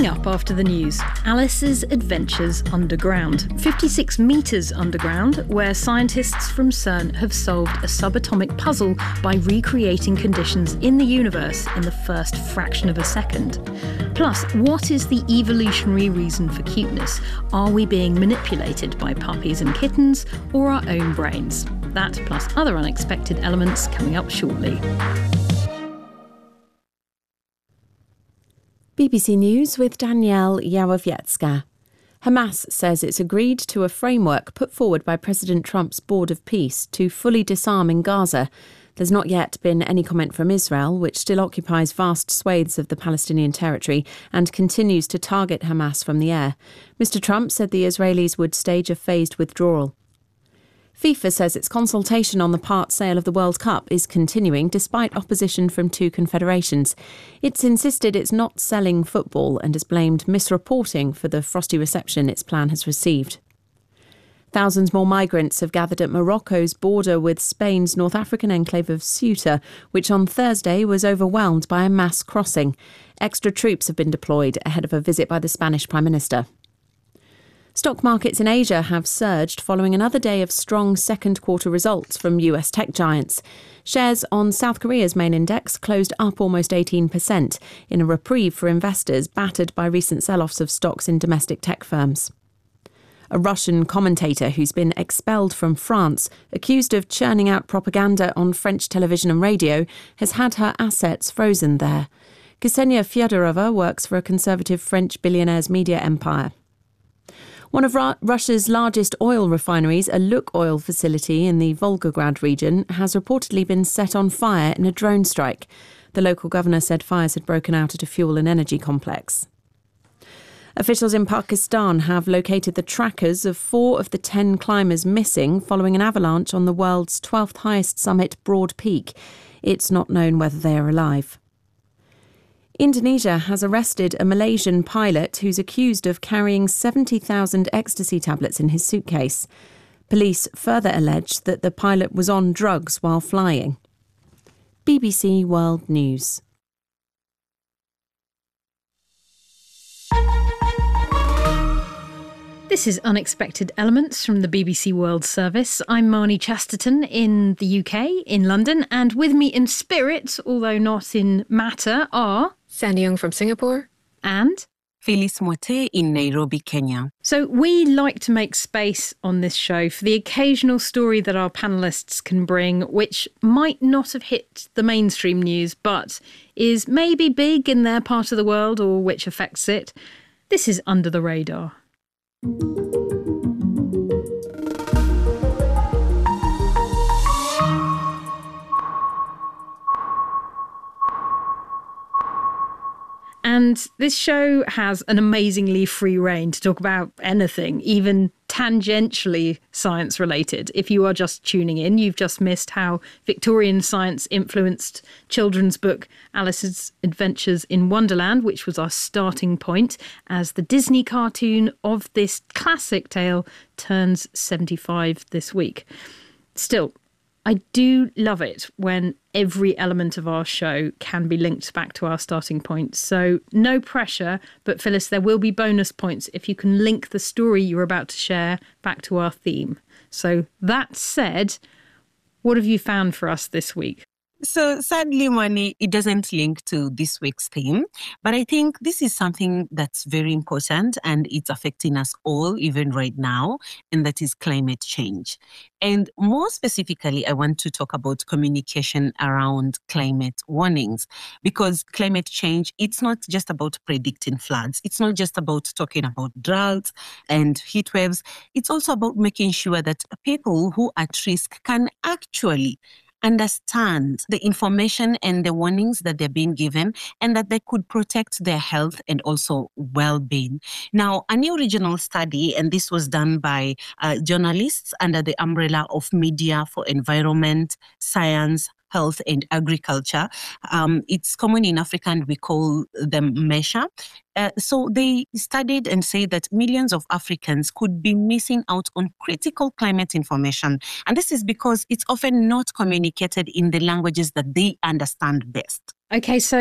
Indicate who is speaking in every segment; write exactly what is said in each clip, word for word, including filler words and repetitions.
Speaker 1: Coming up after the news, Alice's Adventures Underground. fifty-six metres underground, where scientists from CERN have solved a subatomic puzzle by recreating conditions in the universe in the first fraction of a second. Plus, what is the evolutionary reason for cuteness? Are we being manipulated by puppies and kittens or our own brains? That plus other unexpected elements coming up shortly.
Speaker 2: B B C News with Danielle Yawowiecka. Hamas says it's agreed to a framework put forward by President Trump's Board of Peace to fully disarm in Gaza. There's not yet been any comment from Israel, which still occupies vast swathes of the Palestinian territory and continues to target Hamas from the air. Mister Trump said the Israelis would stage a phased withdrawal. FIFA says its consultation on the part sale of the World Cup is continuing despite opposition from two confederations. It's insisted it's not selling football and has blamed misreporting for the frosty reception its plan has received. Thousands more migrants have gathered at Morocco's border with Spain's North African enclave of Ceuta, which on Thursday was overwhelmed by a mass crossing. Extra troops have been deployed ahead of a visit by the Spanish Prime Minister. Stock markets in Asia have surged following another day of strong second quarter results from U S tech giants. Shares on South Korea's main index closed up almost eighteen percent, in a reprieve for investors battered by recent sell-offs of stocks in domestic tech firms. A Russian commentator who's been expelled from France, accused of churning out propaganda on French television and radio, has had her assets frozen there. Ksenia Fyodorova works for a conservative French billionaire's media empire. One of Ru- Russia's largest oil refineries, a Lukoil facility in the Volgograd region, has reportedly been set on fire in a drone strike. The local governor said fires had broken out at a fuel and energy complex. Officials in Pakistan have located the trackers of four of the ten climbers missing following an avalanche on the world's twelfth highest summit, Broad Peak. It's not known whether they are alive. Indonesia has arrested a Malaysian pilot who's accused of carrying seventy thousand ecstasy tablets in his suitcase. Police further allege that the pilot was on drugs while flying. B B C World News.
Speaker 1: This is Unexpected Elements from the B B C World Service. I'm Marnie Chesterton in the U K, in London, and with me in spirit, although not in matter, are
Speaker 3: Sandy Young from Singapore
Speaker 1: and
Speaker 4: Phyllis Mote in Nairobi, Kenya.
Speaker 1: So we like to make space on this show for the occasional story that our panellists can bring, which might not have hit the mainstream news, but is maybe big in their part of the world or which affects it. This is Under the Radar. And this show has an amazingly free rein to talk about anything, even tangentially science related. If you are just tuning in, you've just missed how Victorian science influenced children's book Alice's Adventures in Wonderland, which was our starting point as the Disney cartoon of this classic tale turns seventy-five this week. Still, I do love it when every element of our show can be linked back to our starting point. So no pressure, but Phyllis, there will be bonus points if you can link the story you're about to share back to our theme. So that said, what have you found for us this week?
Speaker 4: So sadly, Mani, it doesn't link to this week's theme, but I think this is something that's very important and it's affecting us all even right now, and that is climate change. And more specifically, I want to talk about communication around climate warnings, because climate change, it's not just about predicting floods. It's not just about talking about droughts and heat waves. It's also about making sure that people who are at risk can actually understand the information and the warnings that they're being given, and that they could protect their health and also well-being. Now, a new regional study, and this was done by uh, journalists under the umbrella of Media for Environment, Science, Health and Agriculture. Um, it's common in Africa and we call them MESHA. Uh, so they studied and say that millions of Africans could be missing out on critical climate information. And this is because it's often not communicated in the languages that they understand best.
Speaker 1: Okay, so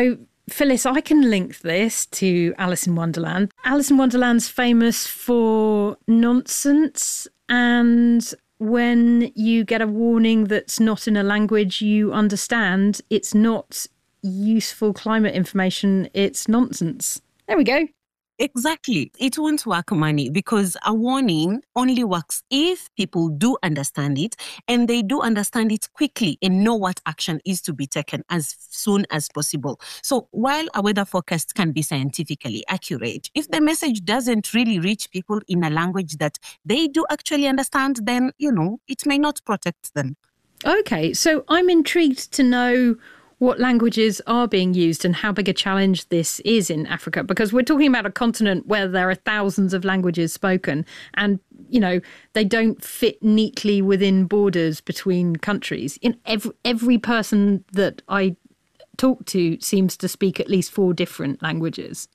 Speaker 1: Phyllis, I can link this to Alice in Wonderland. Alice in Wonderland's famous for nonsense, and when you get a warning that's not in a language you understand, it's not useful climate information, it's nonsense. There we go.
Speaker 4: Exactly. It won't work, Mani, because a warning only works if people do understand it and they do understand it quickly and know what action is to be taken as soon as possible. So while a weather forecast can be scientifically accurate, if the message doesn't really reach people in a language that they do actually understand, then, you know, it may not protect them.
Speaker 1: Okay, so I'm intrigued to know what languages are being used and how big a challenge this is in Africa, because we're talking about a continent where there are thousands of languages spoken and, you know, they don't fit neatly within borders between countries. In every, every person that I talk to seems to speak at least four different languages.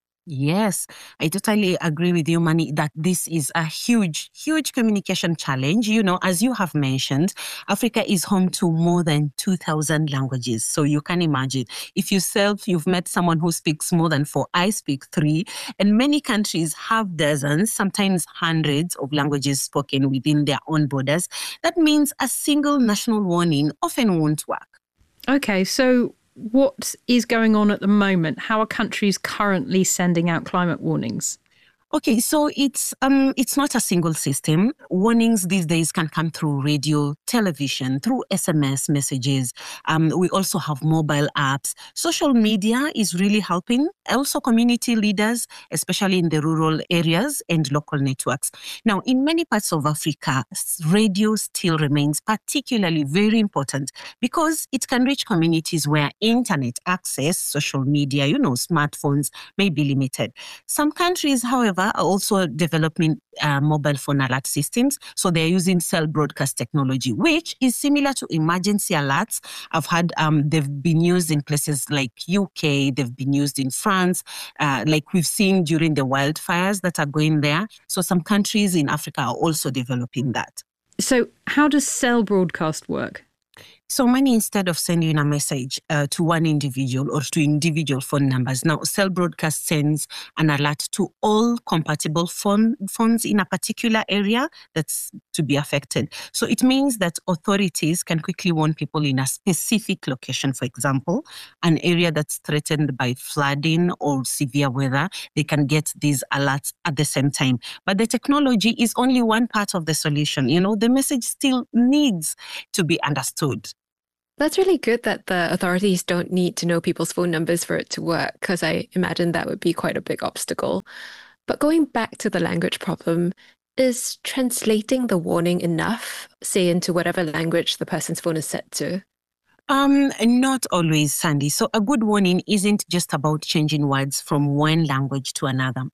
Speaker 4: Yes, I totally agree with you, Mani, that this is a huge, huge communication challenge. You know, as you have mentioned, Africa is home to more than two thousand languages. So you can imagine if yourself, you've met someone who speaks more than four, I speak three, and many countries have dozens, sometimes hundreds of languages spoken within their own borders. That means a single national warning often won't work.
Speaker 1: Okay, so what is going on at the moment? How are countries currently sending out climate warnings?
Speaker 4: Okay, so it's um it's not a single system. Warnings these days can come through radio, television, through S M S messages. Um, we also have mobile apps. Social media is really helping. Also community leaders, especially in the rural areas, and local networks. Now, in many parts of Africa, radio still remains particularly very important because it can reach communities where internet access, social media, you know, smartphones may be limited. Some countries, however, are also developing uh, mobile phone alert systems. So they're using cell broadcast technology, which is similar to emergency alerts. I've had, um, they've been used in places like U K, they've been used in France, uh, like we've seen during the wildfires that are going there. So some countries in Africa are also developing that.
Speaker 1: So how does cell broadcast work?
Speaker 4: So Mani, instead of sending a message uh, to one individual or to individual phone numbers, now Cell Broadcast sends an alert to all compatible phone phones in a particular area that's to be affected. So it means that authorities can quickly warn people in a specific location, for example, an area that's threatened by flooding or severe weather. They can get these alerts at the same time. But the technology is only one part of the solution. You know, the message still needs to be understood.
Speaker 3: That's really good that the authorities don't need to know people's phone numbers for it to work, because I imagine that would be quite a big obstacle. But going back to the language problem, is translating the warning enough, say into whatever language the person's phone is set to?
Speaker 4: Um, not always, Sandy. So a good warning isn't just about changing words from one language to another.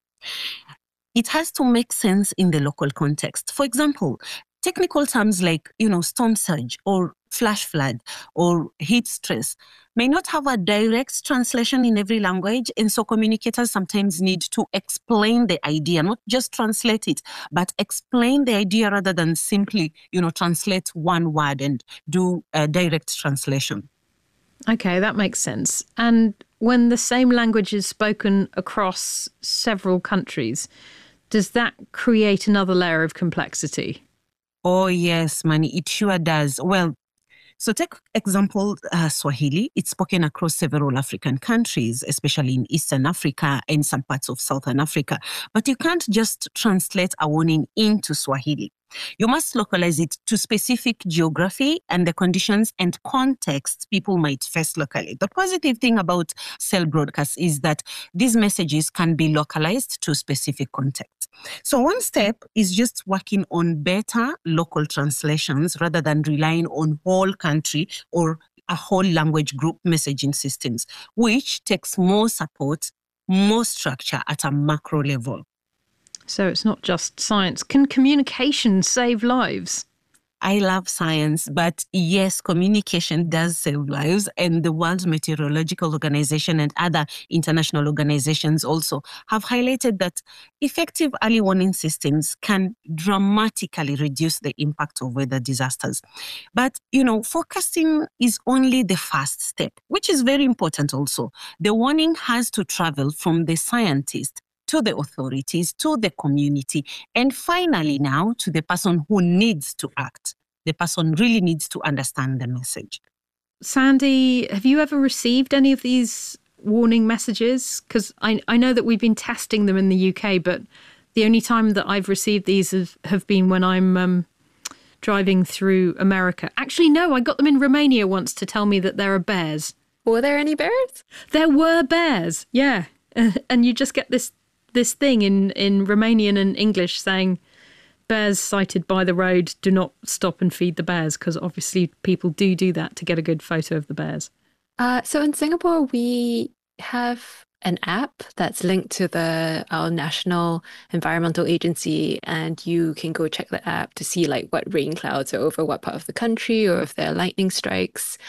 Speaker 4: It has to make sense in the local context. For example, technical terms like, you know, storm surge or flash flood or heat stress may not have a direct translation in every language. And so communicators sometimes need to explain the idea, not just translate it, but explain the idea rather than simply, you know, translate one word and do a direct translation.
Speaker 1: Okay, that makes sense. And when the same language is spoken across several countries, does that create another layer of complexity?
Speaker 4: Oh, yes, Mani, it sure does. Well, so take example, uh, Swahili. It's spoken across several African countries, especially in Eastern Africa and some parts of Southern Africa. But you can't just translate a warning into Swahili. You must localize it to specific geography and the conditions and contexts people might face locally. The positive thing about cell broadcasts is that these messages can be localized to specific contexts. So one step is just working on better local translations rather than relying on whole country or a whole language group messaging systems, which takes more support, more structure at a macro level.
Speaker 1: So it's not just science. Can communication save lives?
Speaker 4: I love science, but yes, communication does save lives. And the World Meteorological Organization and other international organizations also have highlighted that effective early warning systems can dramatically reduce the impact of weather disasters. But, you know, forecasting is only the first step, which is very important also. The warning has to travel from the scientist to the authorities, to the community, and finally now to the person who needs to act. The person really needs to understand the message.
Speaker 1: Sandy, have you ever received any of these warning messages? Because I, I know that we've been testing them in the U K, but the only time that I've received these have, have been when I'm um, driving through America. Actually, no, I got them in Romania once to tell me that there are bears.
Speaker 3: Were there any bears?
Speaker 1: There were bears, yeah. And you just get this this thing in, in Romanian and English saying, bears sighted by the road, do not stop and feed the bears, because obviously people do do that to get a good photo of the bears.
Speaker 3: Uh, so in Singapore, we have an app that's linked to the our national environmental agency, and you can go check the app to see like what rain clouds are over what part of the country, or if there are lightning strikes.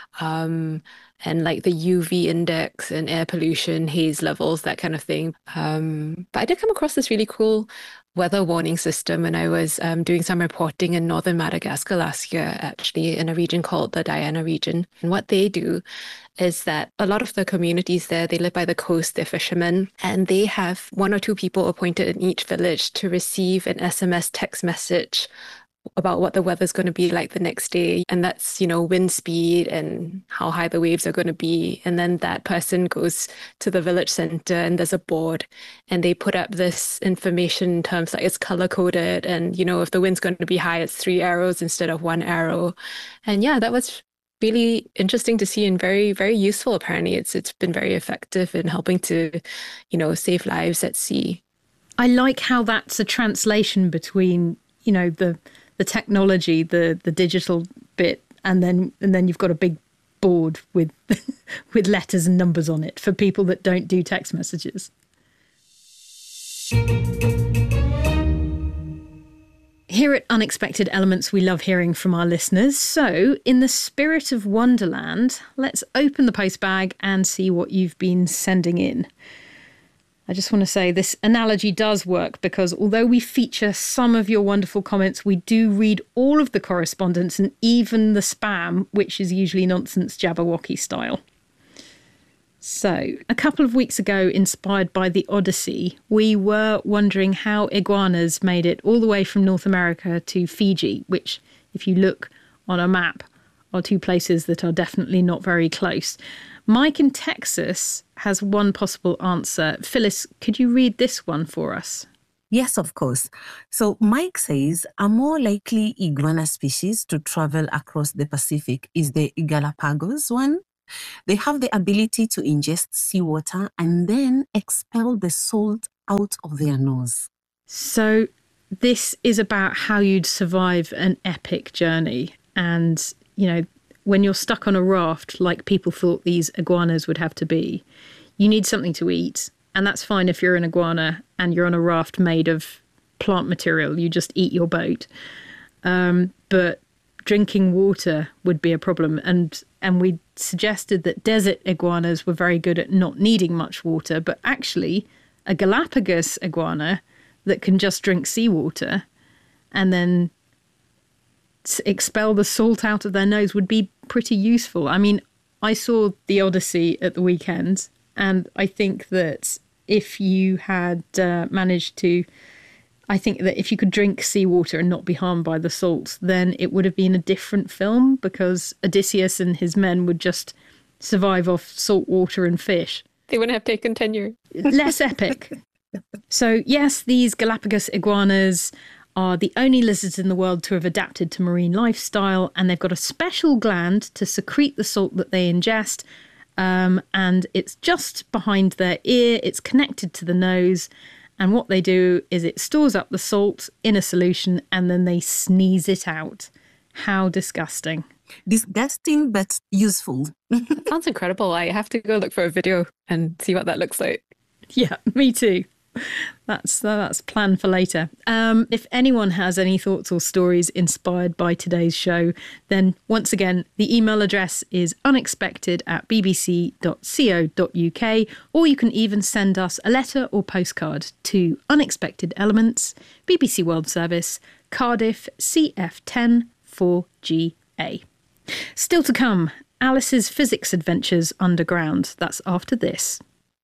Speaker 3: Um, and like the U V index and air pollution, haze levels, that kind of thing. Um, but I did come across this really cool weather warning system when I was um, doing some reporting in northern Madagascar last year, actually, in a region called the Diana region. And what they do is that a lot of the communities there, they live by the coast, they're fishermen, and they have one or two people appointed in each village to receive an S M S text message about what the weather's going to be like the next day. And that's, you know, wind speed and how high the waves are going to be. And then that person goes to the village center and there's a board and they put up this information in terms like it's color coded. And, you know, if the wind's going to be high, it's three arrows instead of one arrow. And yeah, that was really interesting to see and very, very useful. Apparently, it's it's been very effective in helping to, you know, save lives at sea.
Speaker 1: I like how that's a translation between, you know, the the technology, the the digital bit, and then and then you've got a big board with with letters and numbers on it for people that don't do text messages. Here at Unexpected Elements, we love hearing from our listeners. So, in the spirit of Wonderland, let's open the postbag and see what you've been sending in. I just want to say this analogy does work because although we feature some of your wonderful comments, we do read all of the correspondence and even the spam, which is usually nonsense Jabberwocky style. So, a couple of weeks ago, inspired by the Odyssey, we were wondering how iguanas made it all the way from North America to Fiji, which, if you look on a map, are two places that are definitely not very close. Mike in Texas has one possible answer. Phyllis, could you read this one for us?
Speaker 4: Yes, of course. So Mike says a more likely iguana species to travel across the Pacific is the Galapagos one. They have the ability to ingest seawater and then expel the salt out of their nose.
Speaker 1: So this is about how you'd survive an epic journey. And, you know, when you're stuck on a raft, like people thought these iguanas would have to be, you need something to eat. And that's fine if you're an iguana and you're on a raft made of plant material. You just eat your boat. Um, but drinking water would be a problem. And and we suggested that desert iguanas were very good at not needing much water. But actually, a Galapagos iguana that can just drink seawater and then expel the salt out of their nose would be pretty useful. I mean, I saw the Odyssey at the weekend, and I think that if you had uh, managed to, I think that if you could drink seawater and not be harmed by the salt, then it would have been a different film, because Odysseus and his men would just survive off salt water and fish.
Speaker 3: They wouldn't have taken tenure.
Speaker 1: Less epic. So yes, these Galapagos iguanas are the only lizards in the world to have adapted to marine lifestyle, and they've got a special gland to secrete the salt that they ingest, um, and it's just behind their ear. It's connected to the nose, and what they do is it stores up the salt in a solution and then they sneeze it out. How disgusting.
Speaker 4: Disgusting, but useful.
Speaker 3: Sounds incredible. I have to go look for a video and see what that looks like.
Speaker 1: Yeah, me too. That's that's planned for later. Um, if anyone has any thoughts or stories inspired by today's show, then once again, the email address is unexpected at bbc dot co dot uk, or you can even send us a letter or postcard to Unexpected Elements, B B C World Service, Cardiff, C F ten four G A. Still to come, Alice's physics adventures underground. That's after this.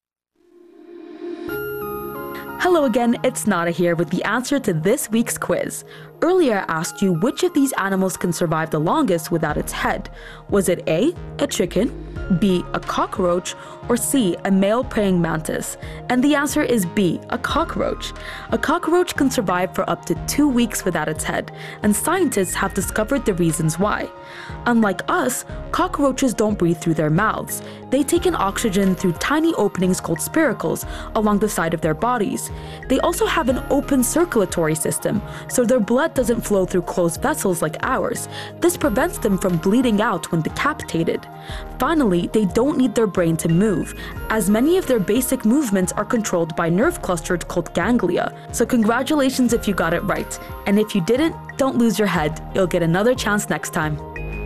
Speaker 5: Hello again, it's Nada here with the answer to this week's quiz. Earlier I asked you which of these animals can survive the longest without its head. Was it A, a chicken, B, a cockroach, or C, a male praying mantis? And the answer is B, a cockroach. A cockroach can survive for up to two weeks without its head, and scientists have discovered the reasons why. Unlike us, cockroaches don't breathe through their mouths. They take in oxygen through tiny openings called spiracles along the side of their bodies. They also have an open circulatory system, so their blood doesn't flow through closed vessels like ours. This prevents them from bleeding out when decapitated. Finally, they don't need their brain to move, as many of their basic movements are controlled by nerve clusters called ganglia. So congratulations if you got it right. And if you didn't, don't lose your head. You'll get another chance next time.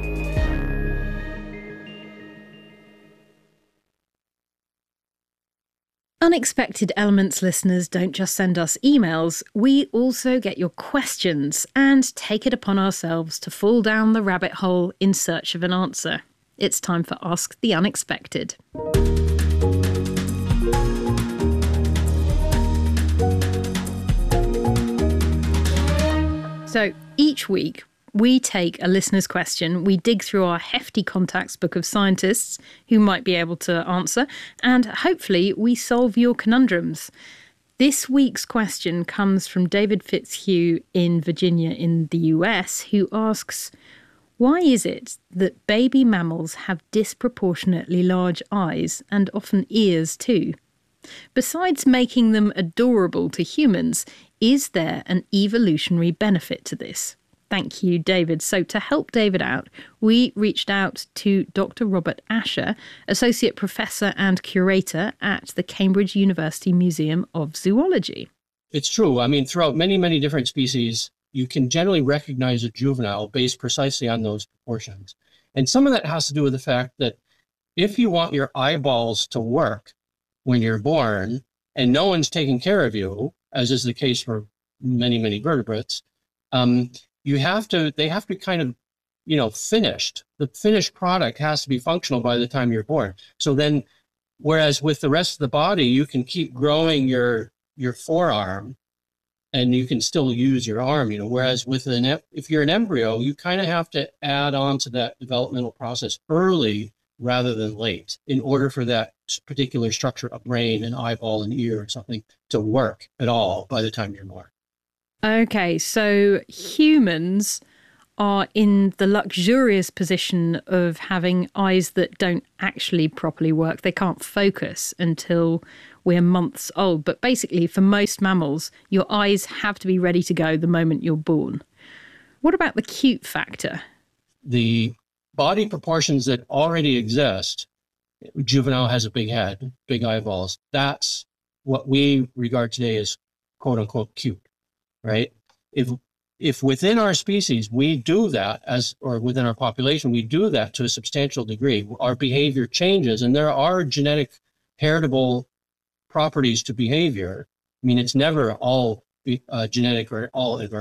Speaker 1: Unexpected Elements listeners don't just send us emails, we also get your questions and take it upon ourselves to fall down the rabbit hole in search of an answer. It's time for Ask the Unexpected. So each week, we take a listener's question, we dig through our hefty contacts book of scientists who might be able to answer, and hopefully we solve your conundrums. This week's question comes from David Fitzhugh in Virginia in the U S, who asks, why is it that baby mammals have disproportionately large eyes and often ears too? Besides making them adorable to humans, is there an evolutionary benefit to this? Thank you, David. So to help David out, we reached out to Doctor Robert Asher, Associate Professor and Curator at the Cambridge University Museum of Zoology.
Speaker 6: It's true. I mean, throughout many, many different species, you can generally recognize a juvenile based precisely on those proportions. And some of that has to do with the fact that if you want your eyeballs to work when you're born and no one's taking care of you, as is the case for many, many vertebrates, um, you have to, they have to be kind of, you know, finished. The finished product has to be functional by the time you're born. So then, whereas with the rest of the body, you can keep growing your, your forearm and you can still use your arm, you know, whereas with an, if you're an embryo, you kind of have to add on to that developmental process early rather than late in order for that particular structure of brain and eyeball and ear or something to work at all by the time you're born.
Speaker 1: Okay, so humans are in the luxurious position of having eyes that don't actually properly work. They can't focus until we're months old. But basically, for most mammals, your eyes have to be ready to go the moment you're born. What about the cute factor?
Speaker 6: The body proportions that already exist, juvenile has a big head, big eyeballs. That's what we regard today as quote unquote cute. Right? If if within our species we do that, as or within our population we do that to a substantial degree, our behavior changes, and there are genetic heritable properties to behavior. I mean, it's never all uh, genetic or all environmental.